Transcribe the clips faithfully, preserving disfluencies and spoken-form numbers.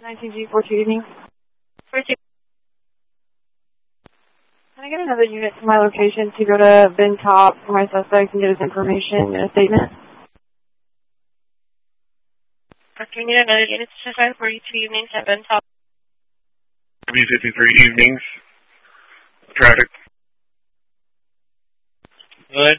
nineteen G four two evening. four two. Can I get another unit to my location to go to Ben Top for my suspect and get his information and a statement? Okay, we need another unit to five forty-two evenings at Ben Top. B fifty-three evenings. Traffic. Good.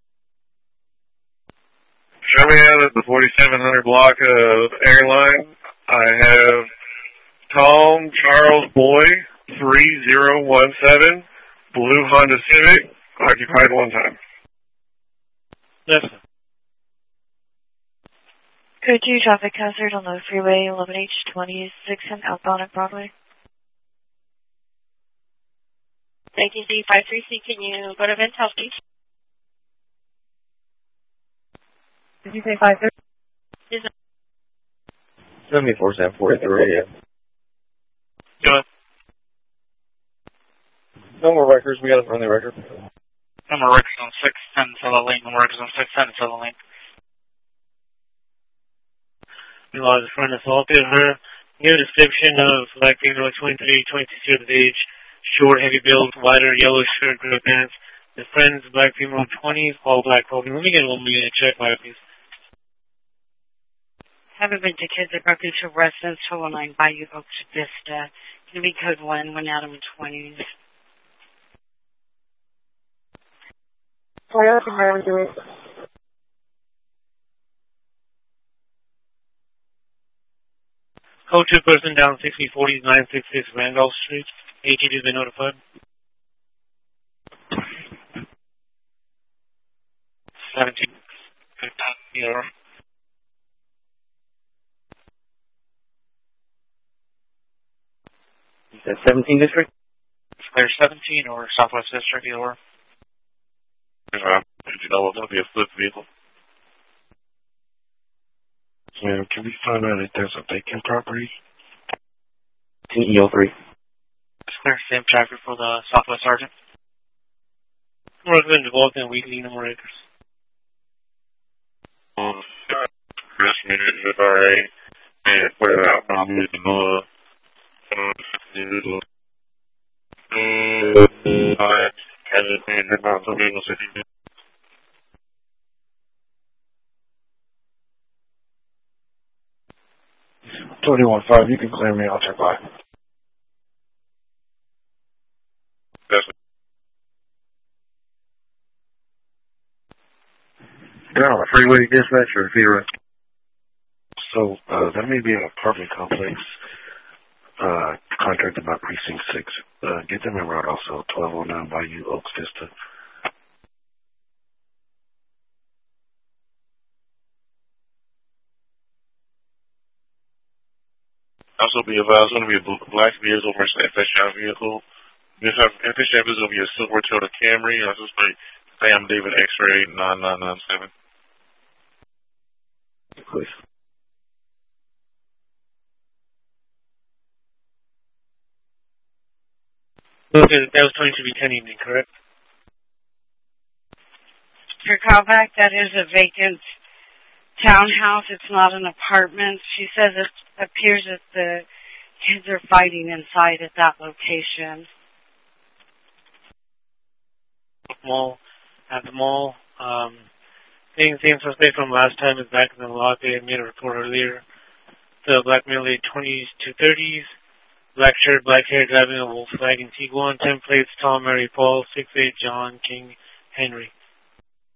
Show me out at the forty-seven hundred block of Airline. I have Tom Charles Boy, three zero one seven, blue Honda Civic, occupied one time. Listen. Code two, traffic hazard on the freeway, eleven H twenty-six and outbound at Broadway. nineteen C five three C, can you go to Ben Top, please? Did you say five thirty? Yes, sir. seventy-four seven forty-three, yeah. Good. No more records. We got a friendly record. No more records on six ten Southern Lane. No more records on six ten Southern Lane. We lost a friend assaulted her. Give a description of black female, twenty-three, twenty-two years of age, short, heavy build, wider, yellow shirt, gray pants. The friend's black female, twenties, all black clothing. Let me get one minute check, my please. Haven't been to kids at Berkeley to residence, twelve oh nine Bayou Oaks Vista. Gonna be code one, one out of the twenties. Toyota Camry do it. Code two person down sixty forty nine sixty-six Randolph Street. A T has been notified. seventeen. Here. You said seventeen district? Clear seventeen or Southwest District, either or. Uh, did you know what would be a flip vehicle? Yeah, can we find out if there's a vacant property? T E O three. It's clear same traffic for the Southwest Sergeant. We're going to involved in weekly numerators. Um, Chris minutes if I and put it out on the uh I hasn't been about the legal city. twenty-one five, you can clear me, I'll check by. That's You're on a freeway dispatch or zero? So, uh, that may be an apartment complex, uh, contracted by Precinct six. Uh, get them in route also, twelve oh nine Bayou Oaks Vista. also be advised, going to be a black vehicle versus F S I vehicle. This F S I is going to be a silver Toyota Camry. I suspect Sam David X-ray nine nine nine seven. Please. Okay, that was going to be ten evening, correct? For callback, that is a vacant townhouse. It's not an apartment. She says it appears that the kids are fighting inside at that location. Mall, at the mall. Um, same, same suspect from last time is back in the lot. They had made a report earlier. The black male, late twenties to thirties. Black shirt, black hair, driving a Volkswagen Tiguan. ten plates, Tom, Mary, Paul, six eight, John, King, Henry.